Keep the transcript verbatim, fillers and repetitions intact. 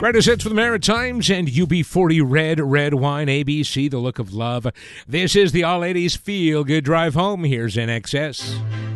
Greatest hits for the Maritimes and U B forty Red, Red Wine, A B C, The Look of Love. This is the All eighties Feel Good Drive Home. Here's N X S.